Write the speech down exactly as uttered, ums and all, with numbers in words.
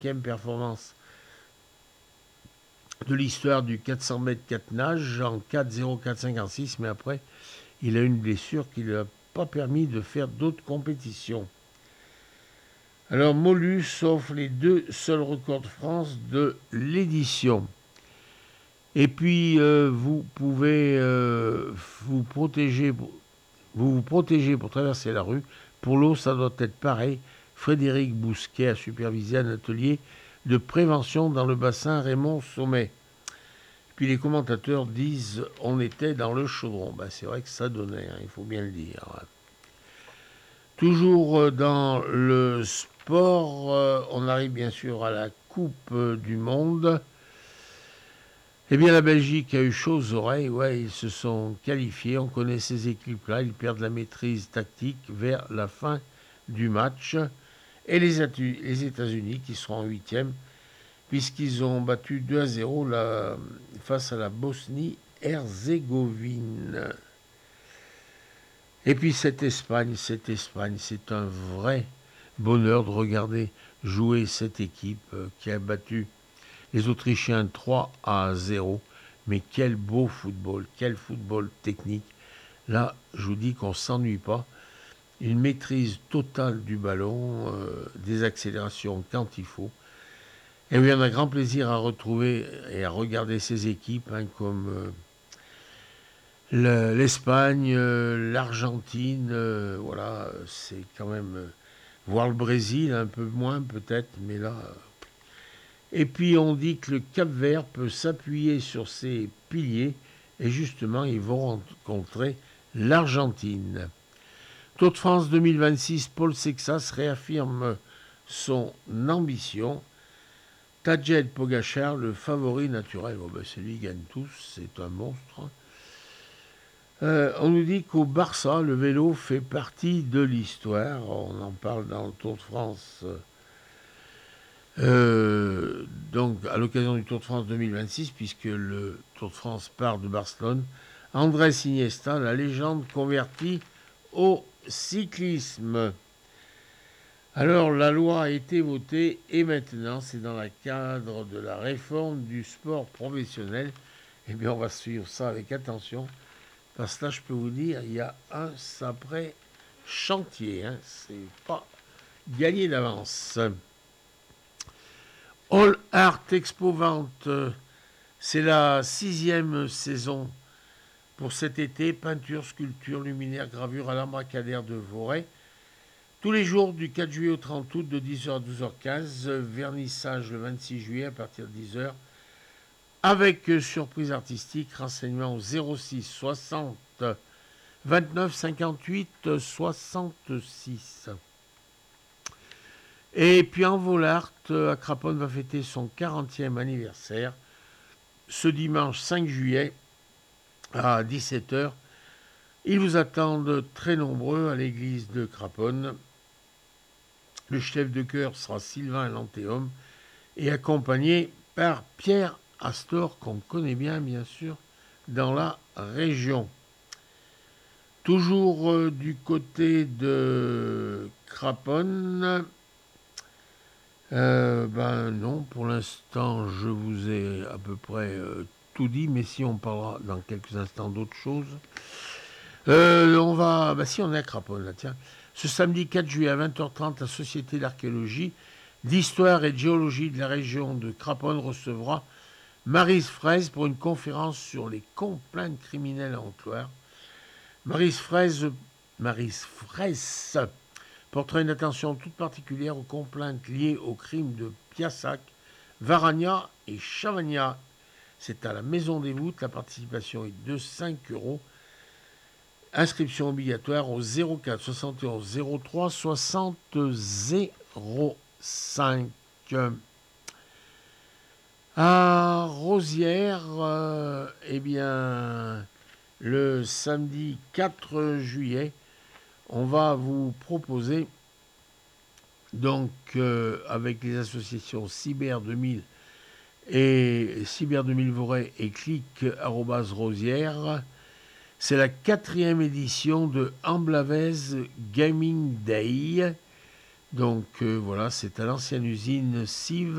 performance de l'histoire du quatre cents mètres quatre nages en quatre zéro quatre cinquante-six, mais après, il a une blessure qui ne lui a pas permis de faire d'autres compétitions. Alors, Molus offre les deux seuls records de France de l'édition. Et puis, euh, vous pouvez euh, vous protéger, vous vous protégez pour traverser la rue. Pour l'eau, ça doit être pareil. Frédéric Bousquet a supervisé un atelier de prévention dans le bassin Raymond Sommet. Puis les commentateurs disent on était dans le chaudron. Ben, c'est vrai que ça donnait, hein, il faut bien le dire. Toujours dans le sport, euh, on arrive bien sûr à la Coupe du Monde. Eh bien, la Belgique a eu chaud aux oreilles. Ouais, ils se sont qualifiés. On connaît ces équipes-là. Ils perdent la maîtrise tactique vers la fin du match. Et les, les États-Unis qui seront en huitième, puisqu'ils ont battu deux à zéro la, face à la Bosnie-Herzégovine. Et puis cette Espagne, cette Espagne, c'est un vrai bonheur de regarder jouer cette équipe qui a battu les Autrichiens trois à zéro. Mais quel beau football, quel football technique. Là, je vous dis qu'on ne s'ennuie pas. Une maîtrise totale du ballon, euh, des accélérations quand il faut. Et oui, on a grand plaisir à retrouver et à regarder ces équipes, hein, comme euh, le, l'Espagne, euh, l'Argentine, euh, voilà, c'est quand même... Euh, voir le Brésil, un peu moins peut-être, mais là... Euh, et puis on dit que le Cap-Vert peut s'appuyer sur ses piliers, et justement, ils vont rencontrer l'Argentine. Tour de France deux mille vingt-six, Paul Sexas réaffirme son ambition. Tadej Pogacar, le favori naturel. Oh ben c'est lui qui gagne tous, c'est un monstre. Euh, on nous dit qu'au Barça, le vélo fait partie de l'histoire. On en parle dans le Tour de France. Euh, donc, à l'occasion du Tour de France deux mille vingt-six, puisque le Tour de France part de Barcelone, Andrés Iniesta, la légende convertie au cyclisme. Alors, la loi a été votée et maintenant, c'est dans le cadre de la réforme du sport professionnel. Eh bien, on va suivre ça avec attention, parce que là, je peux vous dire, il y a un sacré chantier. Hein. C'est pas gagné d'avance. All Art Expo Vente, c'est la sixième saison pour cet été. Peinture, sculpture, luminaire, gravure à l'embarcadère de Voray. Tous les jours du quatre juillet au trente août de dix heures à douze heures quinze, vernissage le vingt-six juillet à partir de dix heures, avec surprise artistique, renseignement au zéro six soixante vingt-neuf cinquante-huit soixante-six. Et puis en Volart, à Craponne va fêter son quarantième anniversaire ce dimanche cinq juillet à dix-sept heures. Ils vous attendent très nombreux à l'église de Craponne. Le chef de chœur sera Sylvain Lantéum et accompagné par Pierre Astor, qu'on connaît bien, bien sûr, dans la région. Toujours euh, du côté de Craponne, euh, ben non, pour l'instant, je vous ai à peu près euh, tout dit, mais si on parlera dans quelques instants d'autres choses. Euh, on va, ben si on est à Craponne, là, tiens. Ce samedi quatre juillet à vingt heures trente, la Société d'archéologie, d'histoire et de géologie de la région de Craponne recevra Maryse Fraise pour une conférence sur les complaintes criminelles en Haute-Loire. Maryse Fraise, Maryse Fraisse portera une attention toute particulière aux complaintes liées aux crimes de Piassac, Varagna et Chavagna. C'est à la Maison des Voûtes, la participation est de cinq euros. Inscription obligatoire au zéro quatre soixante et onze zéro trois soixante zéro cinq. À Rosières, euh, eh bien, le samedi quatre juillet, on va vous proposer, donc euh, avec les associations Cyber deux mille et Cyber deux mille Voray et Clic arobase Rosières, c'est la quatrième édition de Amblavez Gaming Day Donc euh, voilà, c'est à l'ancienne usine Cive